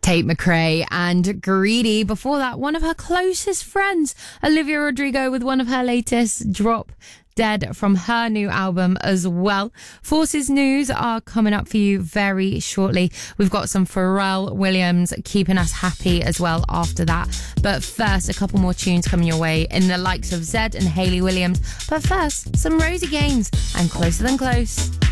Tate McRae and Greedy. Before that, one of her closest friends, Olivia Rodrigo, with one of her latest drop, Dead, from her new album as well. Forces news are coming up for you very shortly. We've got some Pharrell Williams keeping us happy as well after that. But first, a couple more tunes coming your way in the likes of Zedd and Hayley Williams. But first, some Rosie Gaines and Closer Than Close.